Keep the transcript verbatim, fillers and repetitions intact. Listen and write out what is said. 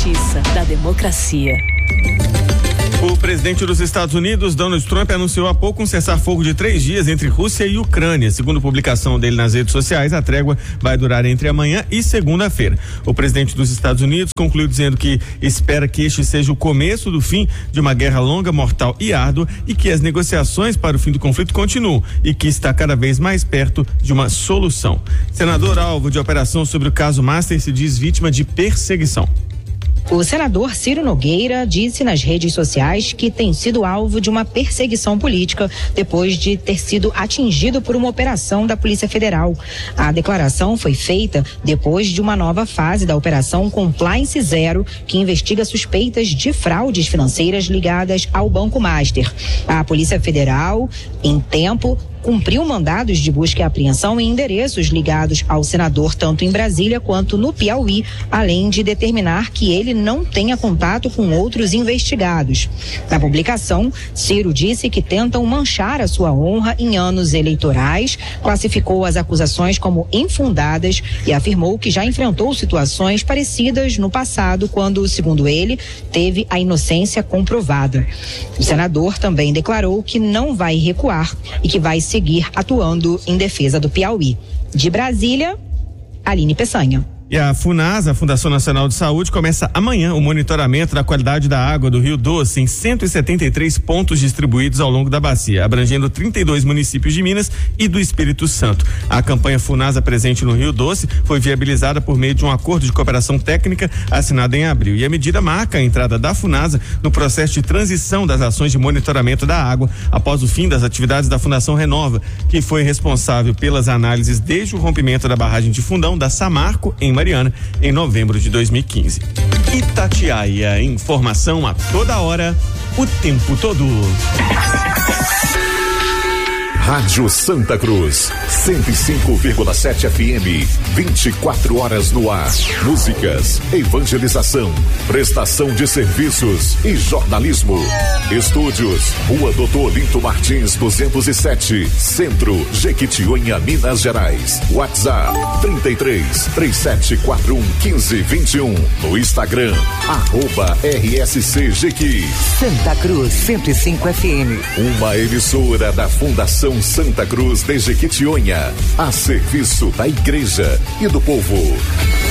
justiça, da democracia. O presidente dos Estados Unidos, Donald Trump, anunciou há pouco um cessar-fogo de três dias entre Rússia e Ucrânia. Segundo publicação dele nas redes sociais, a trégua vai durar entre amanhã e segunda-feira. O presidente dos Estados Unidos concluiu dizendo que espera que este seja o começo do fim de uma guerra longa, mortal e árdua, e que as negociações para o fim do conflito continuam e que está cada vez mais perto de uma solução. Senador alvo de operação sobre o caso Master se diz vítima de perseguição. O senador Ciro Nogueira disse nas redes sociais que tem sido alvo de uma perseguição política depois de ter sido atingido por uma operação da Polícia Federal. A declaração foi feita depois de uma nova fase da operação Compliance Zero, que investiga suspeitas de fraudes financeiras ligadas ao Banco Master. A Polícia Federal, em tempo, cumpriu mandados de busca e apreensão em endereços ligados ao senador tanto em Brasília quanto no Piauí, além de determinar que ele não tenha contato com outros investigados. Na publicação, Ciro disse que tentam manchar a sua honra em anos eleitorais, classificou as acusações como infundadas e afirmou que já enfrentou situações parecidas no passado, quando, segundo ele, teve a inocência comprovada. O senador também declarou que não vai recuar e que vai seguir atuando em defesa do Piauí. De Brasília, Aline Peçanha. E a FUNASA, a Fundação Nacional de Saúde, começa amanhã o monitoramento da qualidade da água do Rio Doce em cento e setenta e três pontos distribuídos ao longo da bacia, abrangendo trinta e dois municípios de Minas e do Espírito Santo. A campanha FUNASA presente no Rio Doce foi viabilizada por meio de um acordo de cooperação técnica assinado em abril. E a medida marca a entrada da FUNASA no processo de transição das ações de monitoramento da água após o fim das atividades da Fundação Renova, que foi responsável pelas análises desde o rompimento da barragem de Fundão da Samarco, em Mariana, em novembro de dois mil e quinze. Itatiaia, informação a toda hora, o tempo todo. Rádio Santa Cruz, cento e cinco vírgula sete F M, vinte e quatro horas no ar. Músicas, evangelização, prestação de serviços e jornalismo. Estúdios, Rua Doutor Olinto Martins, duzentos e sete, Centro, Jequitinhonha, Minas Gerais. WhatsApp, trinta e três, três sete quatro um, quinze, vinte e um. No Instagram, arroba R S C Jequi. Santa Cruz, cento e cinco F M. Uma emissora da Fundação Santa Cruz de Jequitinhonha, a serviço da igreja e do povo.